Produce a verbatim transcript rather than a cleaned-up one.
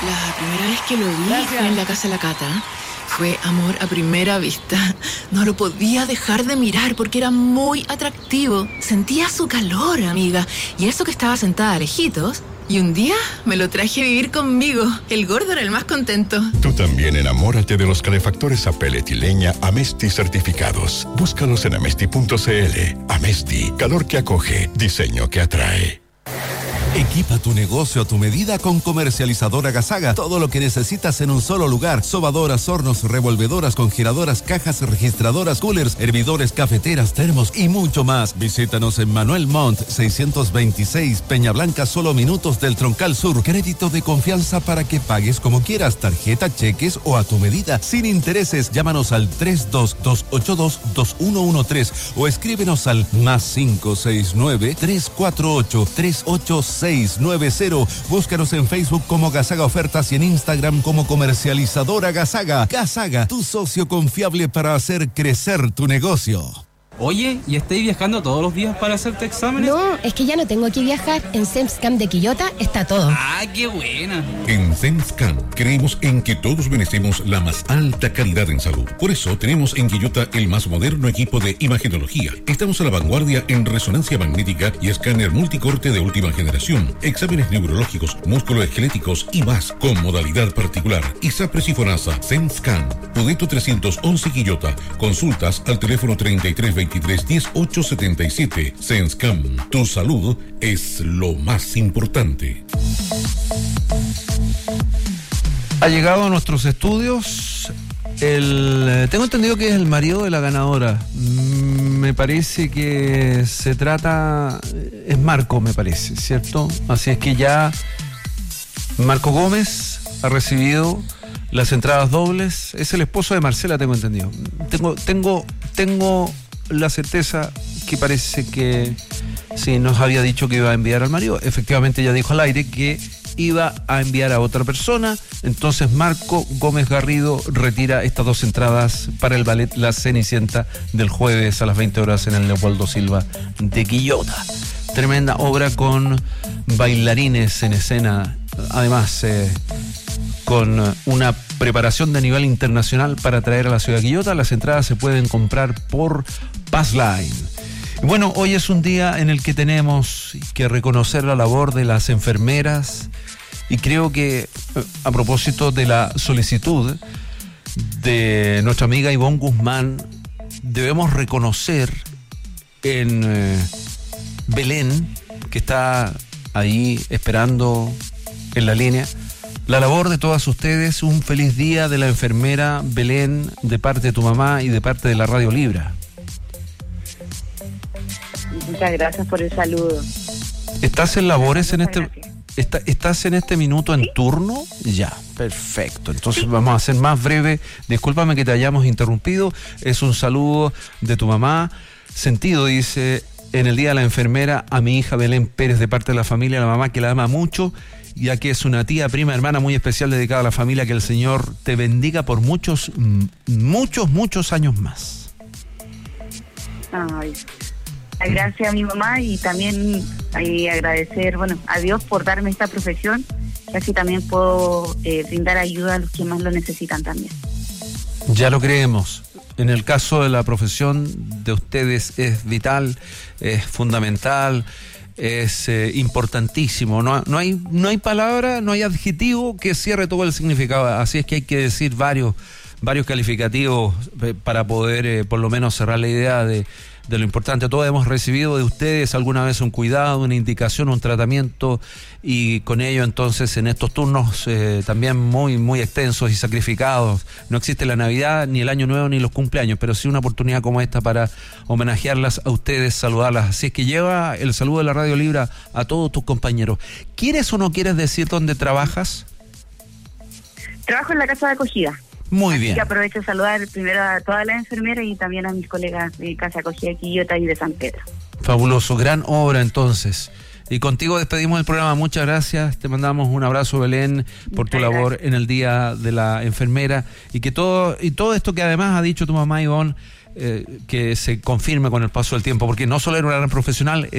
La primera vez que lo vi Gracias. fue en la casa de la Cata. Fue amor a primera vista. No lo podía dejar de mirar porque era muy atractivo. Sentía su calor, amiga. Y eso que estaba sentada lejitos. Y un día me lo traje a vivir conmigo. El gordo era el más contento. Tú también enamórate de los calefactores a pellet y leña Amesti certificados. Búscalos en amesti punto cl. Amesti, calor que acoge, diseño que atrae. Equipa tu negocio a tu medida con Comercializadora Gasaga. Todo lo que necesitas en un solo lugar. Sobadoras, hornos, revolvedoras, congeladoras, cajas registradoras, coolers, hervidores, cafeteras, termos y mucho más. Visítanos en Manuel Montt, seiscientos veintiséis, Peña Blanca, solo minutos del Troncal Sur. Crédito de confianza para que pagues como quieras, tarjeta, cheques o a tu medida, sin intereses. Llámanos al tres dos dos ocho dos dos uno uno tres o escríbenos al más cinco seis nueve tres cuatro ocho tres ocho seis nueve cero. Búscanos en Facebook como Gasaga Ofertas y en Instagram como Comercializadora Gasaga. Gasaga, tu socio confiable para hacer crecer tu negocio. Oye, ¿y estáis viajando todos los días para hacerte exámenes? No, es que ya no tengo que viajar. En SEMSCAM de Quillota está todo. ¡Ah, qué buena! En SEMSCAM creemos en que todos merecemos la más alta calidad en salud. Por eso tenemos en Quillota el más moderno equipo de imagenología. Estamos a la vanguardia en resonancia magnética y escáner multicorte de última generación, exámenes neurológicos, musculoesqueléticos y más, con modalidad particular. ISAPRES y FONASA, SEMSCAM, Pudeto trescientos once Quillota. Consultas al teléfono treinta y tres veintitrés diez ocho setenta y siete. SEMSCAM, tu salud es lo más importante. Ha llegado a nuestros estudios el... Tengo entendido que es el marido de la ganadora. Me parece que se trata... Es Marco, me parece, ¿cierto? Así es que ya Marco Gómez ha recibido las entradas dobles. Es el esposo de Marcela, tengo entendido. Tengo, tengo, tengo la certeza que parece que sí, nos había dicho que iba a enviar al marido. Efectivamente ya dijo al aire que iba a enviar a otra persona. Entonces Marco Gómez Garrido retira estas dos entradas para el ballet La Cenicienta del jueves a las veinte horas en el Leopoldo Silva de Quillota. Tremenda obra con bailarines en escena, además eh, con una preparación de nivel internacional para traer a la ciudad de Quillota. Las entradas se pueden comprar por Passline. Bueno, hoy es un día en el que tenemos que reconocer la labor de las enfermeras y creo que a propósito de la solicitud de nuestra amiga Ivonne Guzmán, debemos reconocer en eh, Belén, que está ahí esperando en la línea, la labor de todas ustedes. Un feliz día de la enfermera Belén, de parte de tu mamá y de parte de la Radio Libra. Muchas gracias por el saludo. ¿Estás en labores en este Gracias. está, estás en este minuto en ¿Sí? turno? Ya, perfecto. Entonces vamos a hacer más breve. Discúlpame que te hayamos interrumpido. Es un saludo de tu mamá. Sentido, dice, en el Día de la Enfermera, a mi hija Belén Pérez, de parte de la familia, la mamá que la ama mucho, ya que es una tía, prima, hermana muy especial dedicada a la familia. Que el Señor te bendiga por muchos, muchos, muchos años más. Ay, gracias a mi mamá y también eh, agradecer, bueno, a Dios por darme esta profesión, que así también puedo eh, brindar ayuda a los que más lo necesitan también. Ya lo creemos. En el caso de la profesión de ustedes es vital, es fundamental, es eh, importantísimo. No, no hay, no hay palabra, no hay adjetivo que cierre todo el significado. Así es que hay que decir varios, varios calificativos eh, para poder eh, por lo menos cerrar la idea de, de lo importante. Todos hemos recibido de ustedes alguna vez un cuidado, una indicación, un tratamiento, y con ello entonces en estos turnos eh, también muy, muy extensos y sacrificados. No existe la Navidad, ni el Año Nuevo, ni los cumpleaños, pero sí una oportunidad como esta para homenajearlas a ustedes, saludarlas. Así es que lleva el saludo de la Radio Libra a todos tus compañeros. ¿Quieres o no quieres decir dónde trabajas? Trabajo en la casa de acogida. Muy Así bien. que aprovecho a saludar primero a todas las enfermeras y también a mis colegas de casa de acogida de Quillota y de San Pedro. Fabuloso, gran obra entonces. Y contigo despedimos el programa. Muchas gracias. Te mandamos un abrazo, Belén, por tu labor gracias. en el Día de la Enfermera. Y que todo, y todo esto que además ha dicho tu mamá, Ivonne, eh, que se confirme con el paso del tiempo, porque no solo era una gran profesional,